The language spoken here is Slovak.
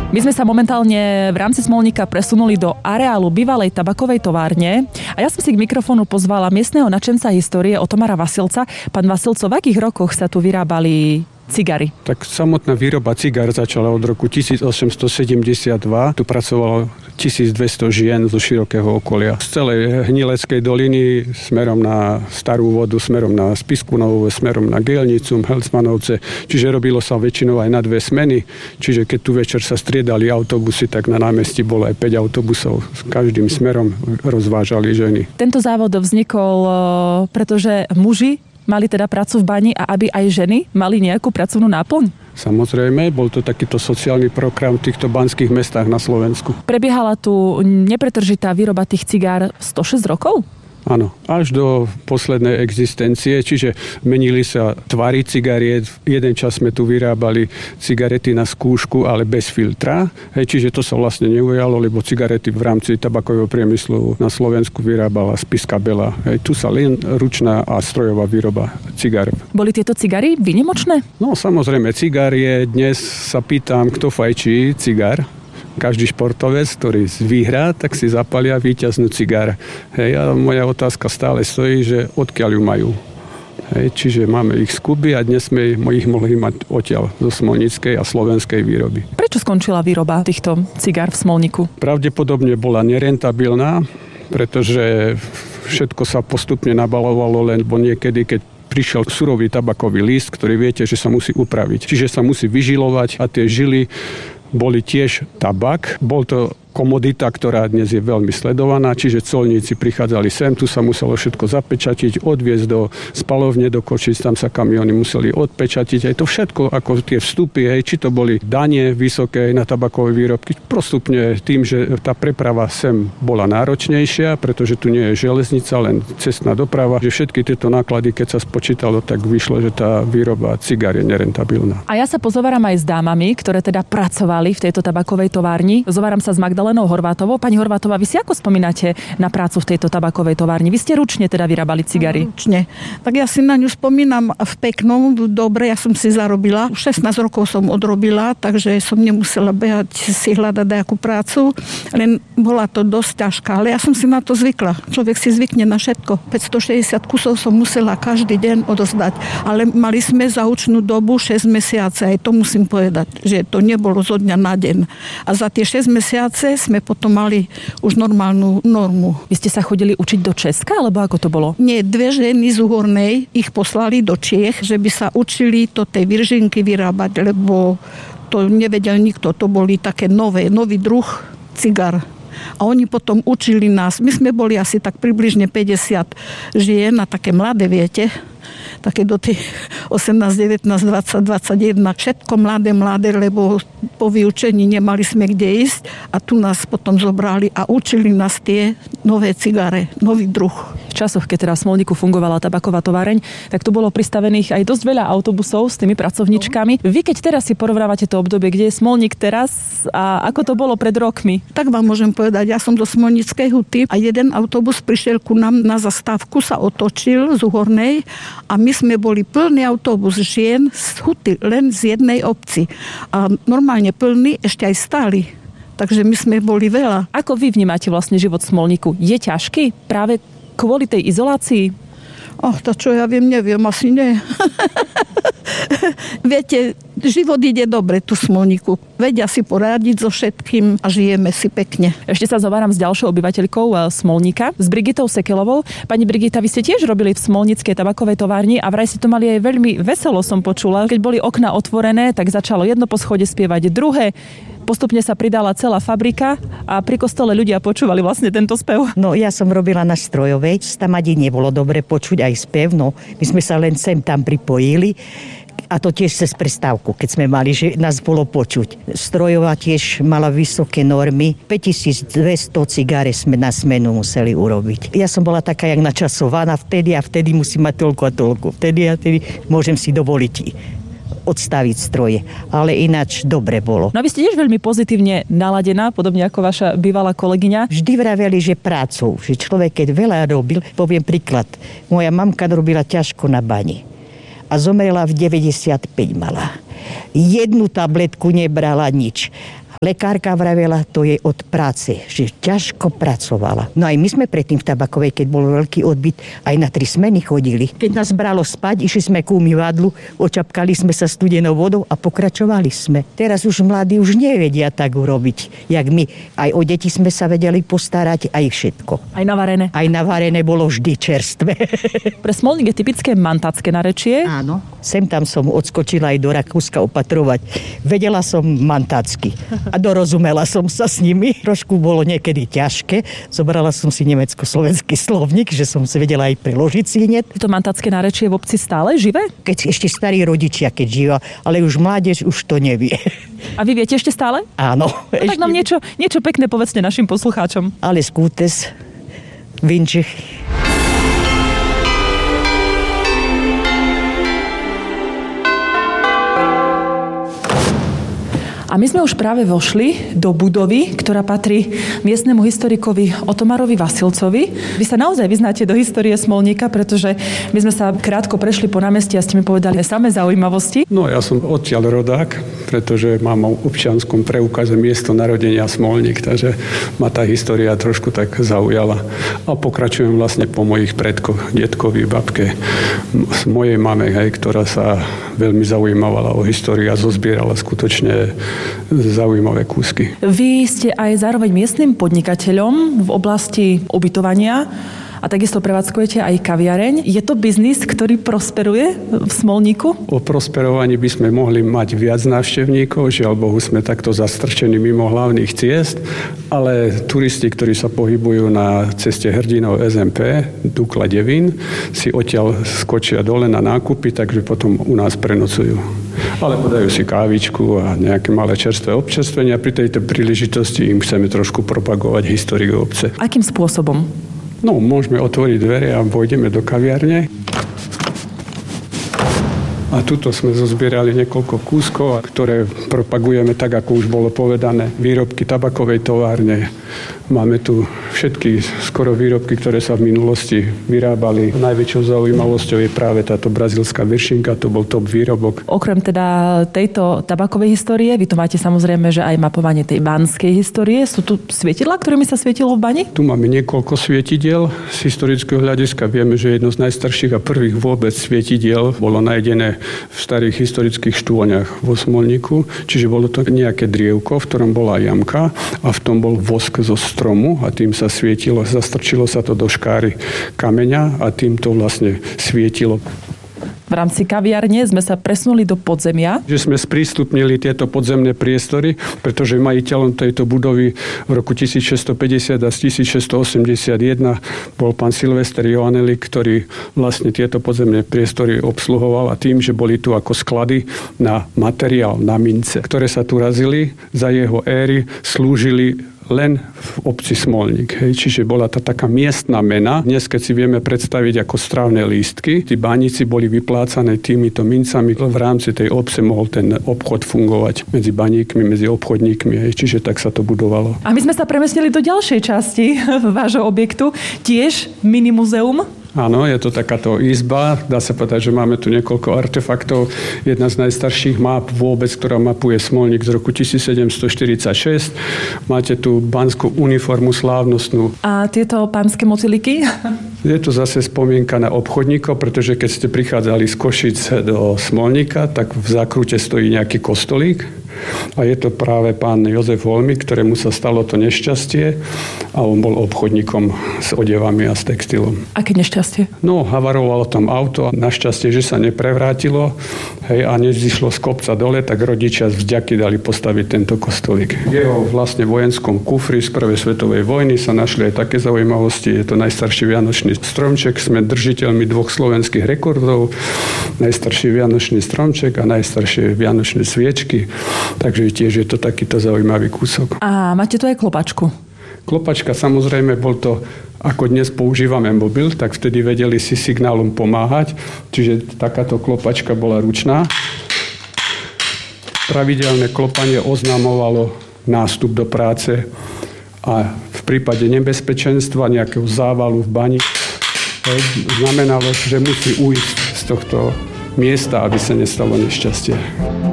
My sme sa momentálne v rámci Smolníka presunuli do areálu bývalej tabakovej továrne a ja som si k mikrofónu pozvala miestneho nadšenca histórie Otomara Vasilca. Pán Vasilco, v akých rokoch sa tu vyrábali cigary? Tak samotná výroba cigár začala od roku 1872. Tu pracovalo 1200 žien zo širokého okolia. Z celej Hnileckej doliny smerom na Starú Vodu, smerom na Spisku Novú, smerom na Gielnicu, Helsmanovce. Čiže robilo sa väčšinou aj na 2 smeny. Čiže keď tu večer sa striedali autobusy, tak na námestí bolo aj 5 autobusov. S každým smerom rozvážali ženy. Tento závod vznikol, pretože muži mali teda prácu v bani a aby aj ženy mali nejakú pracovnú náplň? Samozrejme, bol to takýto sociálny program v týchto banských mestách na Slovensku. Prebiehala tu nepretržitá výroba tých cigár 106 rokov? Áno, až do poslednej existencie, čiže menili sa tvary cigariet. Jeden čas sme tu vyrábali cigarety na skúšku, ale bez filtra. Čiže to sa vlastne neujalo, lebo cigarety v rámci tabakového priemyslu na Slovensku vyrábala Spiska Bela. Tu sa len ručná a strojová výroba cigár. Boli tieto cigary výnimočné? No samozrejme, cigár je, dnes sa pýtam, kto fajčí cigár. Každý športovec, ktorý vyhrá, tak si zapalia víťaznú cigár. A moja otázka stále stojí, že odkiaľ ju majú. Čiže máme ich z Kuby a dnes sme ich mohli mať odtiaľ zo smolníckej a slovenskej výroby. Prečo skončila výroba týchto cigár v Smolníku? Pravdepodobne bola nerentabilná, pretože všetko sa postupne nabalovalo, lebo niekedy, keď prišiel surový tabakový list, ktorý viete, že sa musí upraviť. Čiže sa musí vyžilovať a tie žily boli tiež tabak. Bol to komodita, ktorá dnes je veľmi sledovaná, čiže colníci prichádzali sem, tu sa muselo všetko zapečatiť, odviezť do spalovne, do Košíc, tam sa kamióny museli odpečatiť. Aj to všetko, ako tie vstupy, či to boli dane vysoké na tabakové výrobky, postupne tým, že tá preprava sem bola náročnejšia, pretože tu nie je železnica, len cestná doprava, že všetky tieto náklady, keď sa spočítalo, tak vyšlo, že tá výroba cigár je nerentabilná. A ja sa pozováram aj s dámami, ktoré teda pracovali v tejto tabakovej továrni. Zováram sa s Magdalenou Horvátovou. Pani Horvátová, vy si ako spomínate na prácu v tejto tabakovej továrni? Vy ste ručne teda vyrábali cigary? Ručne. Tak ja si na ňu spomínam v peknom, dobre, ja som si zarobila. 16 rokov som odrobila, takže som nemusela behať si hľadať nejakú prácu, len bola to dosť ťažká, ale ja som si na to zvykla. Človek si zvykne na všetko. 560 kusov som musela každý deň odozdať, ale mali sme za učnú dobu 6 mesiace, aj to musím povedať, že to nebolo zo dňa na deň. A za tie 6 mesiace sme potom mali už normálnu normu. Vy ste sa chodili učiť do Česka, alebo ako to bolo? Nie, 2 ženy z Uhornej ich poslali do Čiech, že by sa učili to tej viržinky vyrábať, lebo to nevedel nikto. To boli také nový druh cigár. A oni potom učili nás. My sme boli asi tak približne 50 žien a také mladé, viete, také do tých 18, 19, 20, 21. Všetko mladé, lebo po vyučení nemali sme kde ísť a tu nás potom zobrali a učili nás tie nové cigáre, nový druh. V časoch, keď teda v Smolníku fungovala tabaková továreň, tak tu bolo pristavených aj dosť veľa autobusov s tými pracovničkami. Vy keď teraz si porovnávate to obdobie, kde je Smolník teraz a ako to bolo pred rokmi? Tak vám môžem povedať, ja som do Smolníckej Huty a jeden autobus prišiel ku nám na zastávku, sa otočil z Uhornej a my sme boli plný autobus žien z Huty, len z jednej obci. A normálne plný, ešte aj stáli. Takže my sme boli veľa. Ako vy vnímate vlastne život v Smolníku? Je ťažký práve kvôli tej izolácii? To čo ja viem, neviem, asi nie. Viete, život ide dobre tu v Smolníku. Vedia si poradiť so všetkým a žijeme si pekne. Ešte sa zováram s ďalšou obyvateľkou Smolníka, s Brigitou Sekelovou. Pani Brigita, vy ste tiež robili v smolníckej tabakovej továrni a vraj si to mali aj veľmi veselo, som počula. Keď boli okná otvorené, tak začalo jedno po schode spievať druhé. Postupne sa pridala celá fabrika a pri kostole ľudia počúvali vlastne tento spev. No ja som robila na strojovej, tam ani nebolo dobre počuť aj spev, no my sme sa len sem tam pripojili a to tiež cez prestávku, keď sme mali, že nás bolo počuť. Strojová tiež mala vysoké normy, 5200 cigáre sme na smenu museli urobiť. Ja som bola taká jak načasovaná vtedy a vtedy musím mať toľko a toľko. Vtedy a vtedy môžem si dovoliť odstaviť stroje, ale ináč dobre bolo. No vy ste tiež veľmi pozitívne naladená, podobne ako vaša bývalá kolegyňa. Vždy vraveli, že prácou, že človek keď veľa robil, poviem príklad, moja mamka robila ťažko na bani a zomrela v 95 mala. Jednu tabletku nebrala nič. Lekárka vravela, to je od práce, že ťažko pracovala. No aj my sme predtým v Tabakovej, keď bol veľký odbyt, aj na 3 smeny chodili. Keď nás bralo spať, išli sme k umývadlu, očapkali sme sa studenou vodou a pokračovali sme. Teraz už mladí už nevedia tak urobiť, jak my. Aj o deti sme sa vedeli postarať, aj všetko. Aj navarené? Aj navarené bolo vždy čerstvé. Pre Smolník je typické mantácké narečie. Áno. Sem tam som odskočila aj do Rakúska opatrovať. Vedela som mantácky a dorozumela som sa s nimi. Trošku bolo niekedy ťažké. Zobrala som si nemecko-slovenský slovník, že som si vedela aj preložiť si hneď. To mantácké narečie v obci stále živé? Keď ešte starí rodičia, keď živa, ale už mládež už to nevie. A vy viete ešte stále? Áno. Tak nám niečo pekné povedzte našim poslucháčom. Ale skútes, Vinčich. A my sme už práve vošli do budovy, ktorá patrí miestnemu historikovi Otomarovi Vasilcovi. Vy sa naozaj vyznáte do histórie Smolníka, pretože my sme sa krátko prešli po námestí a ste mi povedali samé zaujímavosti. No ja som odtiaľ rodák, pretože mám v občianskom preukaze miesto narodenia Smolník, takže ma tá história trošku tak zaujala. A pokračujem vlastne po mojich predkoch, detkovi, babke, mojej mame, ktorá sa veľmi zaujímavala o históriu a zozbierala skutočne zaujímavé kúsky. Vy ste aj zároveň miestnym podnikateľom v oblasti ubytovania a takisto prevádzkujete aj kaviareň. Je to biznis, ktorý prosperuje v Smolníku? O prosperovaní by sme mohli mať viac návštevníkov, žiaľ Bohu sme takto zastrčení mimo hlavných ciest, ale turisti, ktorí sa pohybujú na ceste hrdinov SMP Dukla Devín, si odtiaľ skočia dole na nákupy, takže potom u nás prenocujú. Ale podajú si kávičku a nejaké malé čerstvé občerstvenia. Pri tejto príležitosti im chceme trošku propagovať históriu obce. Akým spôsobom? No, môžeme otvoriť dvere a vojdeme do kaviarne. A tuto sme zozbierali niekoľko kúskov, ktoré propagujeme tak, ako už bolo povedané. Výrobky tabakovej továrne. Máme tu všetky skoro výrobky, ktoré sa v minulosti vyrábali. Najväčšou zaujímavosťou je práve táto brazílska viršinka, to bol top výrobok. Okrem teda tejto tabakovej histórie, vy tu máte samozrejme, že aj mapovanie tej banskej histórie. Sú tu svietidlá, ktorými sa svietilo v bani? Tu máme niekoľko svietidiel. Z historického hľadiska vieme, že jedno z najstarších a prvých vôbec svietidiel bolo nájdené v starých historických štôňach vo Smolníku. Čiže bolo to nejaké drievko, v ktorom bola jamka a v tom bol vosk zo stromu a tým sa svietilo, zastrčilo sa to do škáry kameňa a tým to vlastne svietilo. V rámci kaviarne sme sa presunuli do podzemia. Že sme sprístupnili tieto podzemné priestory, pretože majiteľom tejto budovy v roku 1650 a 1681 bol pán Silvester Joanneli, ktorý vlastne tieto podzemné priestory obsluhoval a tým, že boli tu ako sklady na materiál, na mince, ktoré sa tu razili za jeho éry, slúžili len v obci Smolník. Čiže bola to taká miestna mena. Dnes, keď si vieme predstaviť ako strávne lístky, tí baníci boli vyplácané týmito mincami. V rámci tej obce mohol ten obchod fungovať medzi baníkmi, medzi obchodníkmi. Čiže tak sa to budovalo. A my sme sa premiestnili do ďalšej časti vášho objektu. Tiež minimuzeum. Áno, je to takáto izba. Dá sa povedať, že máme tu niekoľko artefaktov. Jedna z najstarších map vôbec, ktorá mapuje Smolník z roku 1746. Máte tu banskú uniformu slávnostnú. A tieto pánske motýliky? Je to zase spomienka na obchodníkov, pretože keď ste prichádzali z Košic do Smolníka, tak v zákrute stojí nejaký kostolík. A je to práve pán Jozef Holmík, ktorému sa stalo to nešťastie a on bol obchodníkom s odevami a s textilom. Aké nešťastie? No, havarovalo tam auto a našťastie, že sa neprevrátilo a nezišlo z kopca dole, tak rodičia z vďaky dali postaviť tento kostolík. V jeho vlastne vojenskom kufri z prvej svetovej vojny sa našli aj také zaujímavosti. Je to najstarší vianočný stromček. Sme držiteľmi 2 slovenských rekordov. Najstarší vianočný stromček a najstaršie vianočné sviečky. Takže tiež je to takýto zaujímavý kúsok. A máte tu aj klopačku? Klopačka, samozrejme, bol to, ako dnes používame mobil, tak vtedy vedeli si signálom pomáhať. Čiže takáto klopačka bola ručná. Pravidelné klopanie oznamovalo nástup do práce a v prípade nebezpečenstva, nejakého závalu v bani, znamenalo, že musí ujsť z tohto miesta, aby sa nestalo nešťastie.